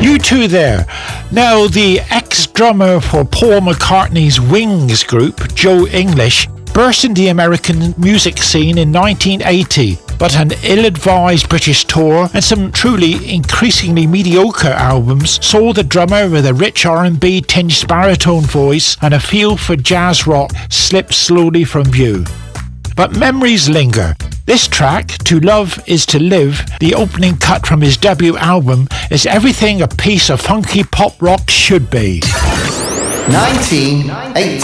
You two there. Now, the ex-drummer for Paul McCartney's Wings group, Joe English, burst into the American music scene in 1980, but an ill-advised British tour and some truly increasingly mediocre albums saw the drummer with a rich R&B tinged baritone voice and a feel for jazz rock slip slowly from view. But memories linger. This track, To Love Is To Live, the opening cut from his debut album, is everything a piece of funky pop rock should be. 1980.